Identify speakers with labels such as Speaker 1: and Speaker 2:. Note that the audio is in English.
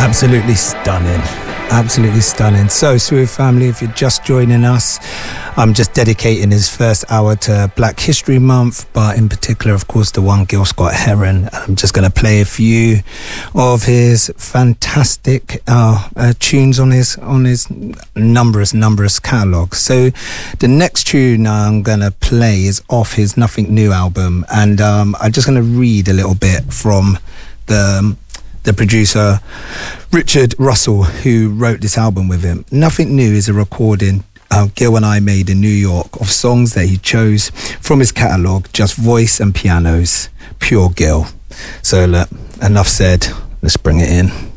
Speaker 1: Absolutely stunning. Absolutely stunning. So, Smooth family, if you're just joining us, I'm just dedicating his first hour to Black History Month, but in particular, of course, the one Gil Scott-Heron. I'm just going to play a few of his fantastic tunes on his numerous catalogue. So, the next tune I'm going to play is off his Nothing New album, and I'm just going to read a little bit from the producer Richard Russell, who wrote this album with him. Nothing New is a recording Gil and I made in New York of songs that he chose from his catalogue, just voice and pianos, pure Gil. So look, enough said, let's bring it in.